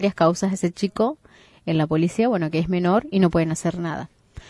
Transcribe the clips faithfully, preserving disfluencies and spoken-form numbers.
varias causas ese chico en la policía, bueno, que es menor y no pueden hacer nada.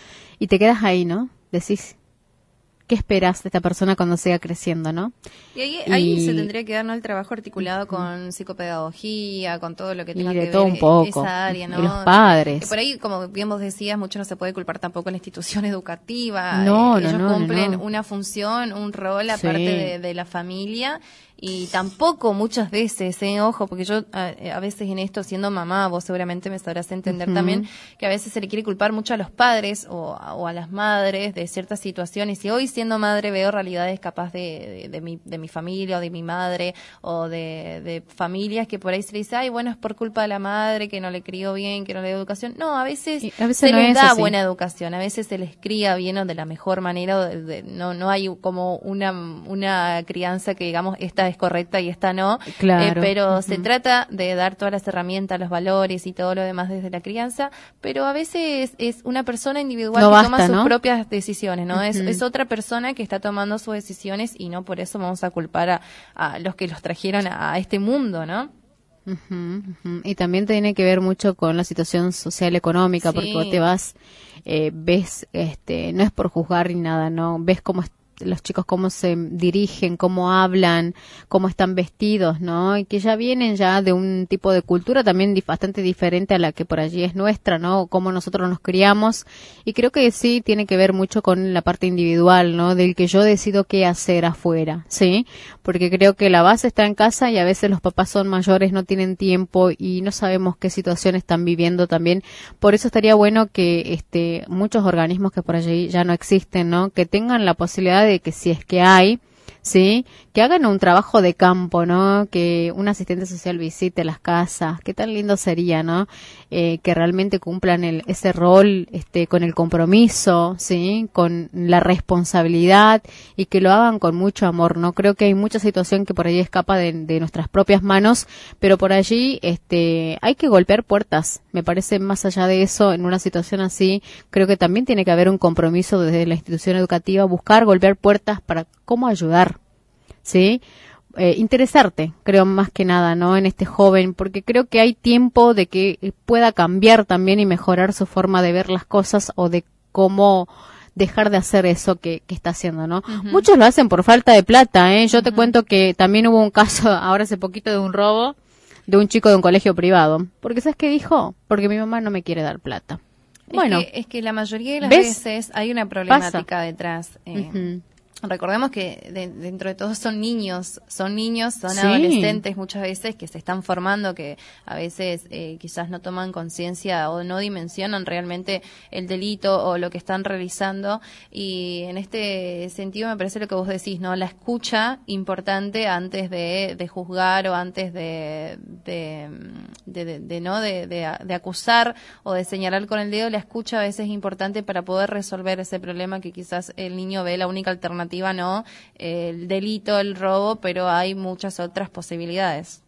Y te quedas ahí, ¿no? Decís, ¿qué esperas de esta persona cuando siga creciendo, no? Y ahí, y, ahí se tendría que dar, ¿no?, el trabajo articulado con psicopedagogía, con todo lo que tenga y de que todo ver un poco. esa área, ¿no? Y los padres. Y por ahí, como bien vos decías, mucho no se puede culpar tampoco a la institución educativa. No, eh, no, ellos no, cumplen no, no. una función, un rol aparte Sí. de, de la familia. Y tampoco muchas veces, eh, ojo, porque yo a, a veces en esto, siendo mamá, vos seguramente me sabrás entender uh-huh. también, que a veces se le quiere culpar mucho a los padres o, o a las madres de ciertas situaciones. Y hoy, siendo madre, veo realidades capaz de, de, de, mi, de mi familia o de mi madre o de, de familias que por ahí se le dice, ay, bueno, es por culpa de la madre que no le crió bien, que no le dio educación. No, a veces, a veces se no les es da así. buena educación, a veces se les cría bien o de la mejor manera. O de, de, no, no hay como una, una crianza que, digamos, esta es correcta y esta no, claro. eh, pero uh-huh. se trata de dar todas las herramientas, los valores y todo lo demás desde la crianza, pero a veces es una persona individual no que basta, toma sus ¿no? propias decisiones, ¿no? Uh-huh. Es, es otra persona que está tomando sus decisiones y no por eso vamos a culpar a, a los que los trajeron a, a este mundo, ¿no? Uh-huh, uh-huh. Y también tiene que ver mucho con la situación social económica, sí. porque vos te vas, eh, ves, este, no es por juzgar ni nada, ¿no? Ves cómo está los chicos cómo se dirigen, cómo hablan, cómo están vestidos, ¿no? Y que ya vienen ya de un tipo de cultura también bastante diferente a la que por allí es nuestra, ¿no? Cómo nosotros nos criamos. Y creo que sí tiene que ver mucho con la parte individual, ¿no? Del que yo decido qué hacer afuera, ¿sí? Porque creo que la base está en casa y a veces los papás son mayores, no tienen tiempo y no sabemos qué situación están viviendo también. Por eso estaría bueno que este muchos organismos que por allí ya no existen, ¿no? Que tengan la posibilidad de de que si es que hay, sí, que hagan un trabajo de campo, ¿no? Que un asistente social visite las casas, qué tan lindo sería, ¿no? Eh, que realmente cumplan el, ese rol, este, con el compromiso, sí, con la responsabilidad y que lo hagan con mucho amor, ¿no? Creo que hay mucha situación que por ahí escapa de, de nuestras propias manos, pero por allí, este, hay que golpear puertas. Me parece, más allá de eso, en una situación así, creo que también tiene que haber un compromiso desde la institución educativa, buscar golpear puertas para cómo ayudar, ¿sí? Eh, interesarte, creo, más que nada, ¿no? En este joven, porque creo que hay tiempo de que pueda cambiar también y mejorar su forma de ver las cosas o de cómo dejar de hacer eso que, que está haciendo, ¿no? Uh-huh. Muchos lo hacen por falta de plata, ¿eh? Yo uh-huh. te cuento que también hubo un caso ahora hace poquito de un robo de un chico de un colegio privado. Porque ¿sabes qué dijo? Porque mi mamá no me quiere dar plata. Es bueno. Que, es que la mayoría de las ¿ves? veces hay una problemática Pasa. detrás. Eh, uh-huh. Recordemos que de, dentro de todo son niños, son niños, son sí. adolescentes muchas veces que se están formando, que a veces eh, quizás no toman conciencia o no dimensionan realmente el delito o lo que están realizando. Y en este sentido me parece lo que vos decís, ¿no? La escucha importante antes de, de juzgar o antes de, de, de, de, de no de, de, de acusar o de señalar con el dedo. La escucha a veces es importante para poder resolver ese problema que quizás el niño ve la única alternativa, no, el delito, el robo, pero hay muchas otras posibilidades.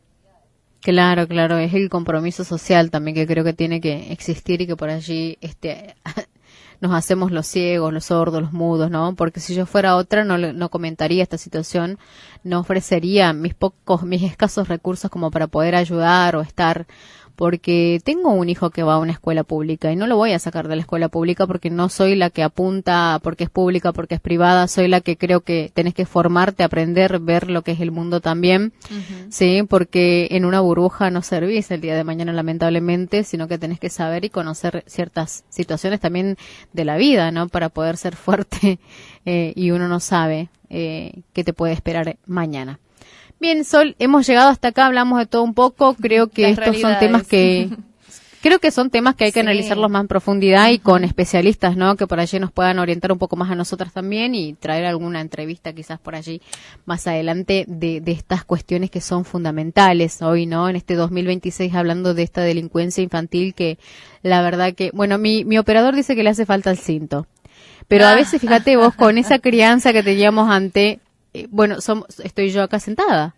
Claro, claro, es el compromiso social también que creo que tiene que existir y que por allí este nos hacemos los ciegos, los sordos, los mudos, ¿no? Porque si yo fuera otra no no comentaría esta situación, no ofrecería mis pocos, mis escasos recursos como para poder ayudar o estar, porque tengo un hijo que va a una escuela pública y no lo voy a sacar de la escuela pública porque no soy la que apunta porque es pública, porque es privada, soy la que creo que tenés que formarte, aprender, ver lo que es el mundo también, uh-huh. sí, porque en una burbuja no servís el día de mañana lamentablemente, sino que tenés que saber y conocer ciertas situaciones también de la vida, ¿no? Para poder ser fuerte eh, y uno no sabe eh, qué te puede esperar mañana. Bien, Sol, hemos llegado hasta acá, hablamos de todo un poco, creo que Las estos realidades. son temas que creo que son temas que hay que sí. analizarlos más en profundidad y con especialistas, ¿no? Que por allí nos puedan orientar un poco más a nosotras también y traer alguna entrevista quizás por allí más adelante de, de estas cuestiones que son fundamentales hoy, ¿no? En este dos mil veintiséis hablando de esta delincuencia infantil que la verdad que, bueno, mi, mi operador dice que le hace falta el cinto, pero a veces fíjate vos con esa crianza que teníamos ante... Bueno, somos, estoy yo acá sentada.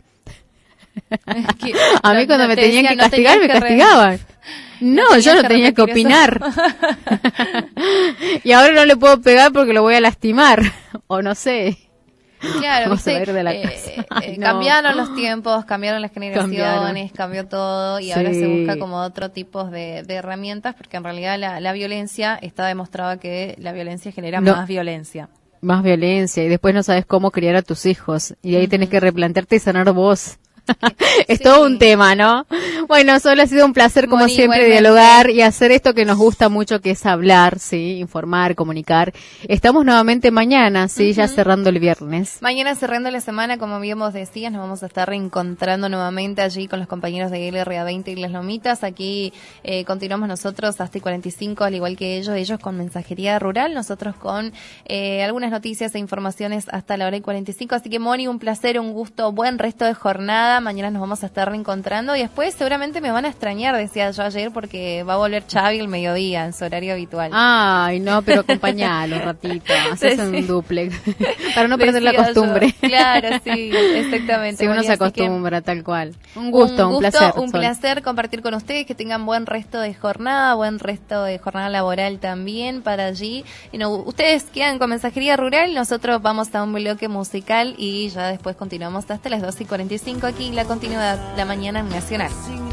Es que, a mí cuando no me tenían decía, que castigar, no me que castigaban. No, no yo no que tenía que opinar. Y ahora no le puedo pegar porque lo voy a lastimar. O no sé. Claro, vamos ¿viste? a ir de la eh, casa. eh, No. Cambiaron los tiempos, cambiaron las generaciones, Cambiaron. cambió todo y Sí. ahora se busca como otro tipo de, de herramientas porque en realidad la, la violencia está demostrado que la violencia genera No. más violencia. Más violencia y después no sabes cómo criar a tus hijos y ahí uh-huh. tenés que replantearte y sanar vos. Es sí. todo un tema, ¿no? Bueno, solo ha sido un placer como Moni, siempre igualmente. Dialogar y hacer esto que nos gusta mucho, que es hablar, sí, informar, comunicar. Estamos nuevamente mañana, sí, uh-huh. ya cerrando el viernes. Mañana cerrando la semana, como bien vos decías, nos vamos a estar reencontrando nuevamente allí con los compañeros de L R A veinte y Las Lomitas. Aquí eh, continuamos nosotros hasta y cuarenta y cinco, al igual que ellos, ellos con mensajería rural, nosotros con eh, algunas noticias e informaciones hasta la hora y cuarenta y cinco. Así que Moni, un placer, un gusto, buen resto de jornada. Mañana nos vamos a estar reencontrando y después seguramente me van a extrañar, decía yo ayer, porque va a volver Xavi el mediodía en su horario habitual. Ay, no, pero acompañalo un ratito, haces sí. un duple para no perder decía la costumbre. Yo. Claro, sí, exactamente. Si uno Moni, se acostumbra, tal cual. Un gusto, un, un gusto, placer. Un Sol. placer compartir con ustedes, que tengan buen resto de jornada, buen resto de jornada laboral también para allí. Y no, ustedes quedan con mensajería rural, nosotros vamos a un bloque musical y ya después continuamos hasta las doce y cuarenta y cinco aquí. La continuidad, la mañana nacional.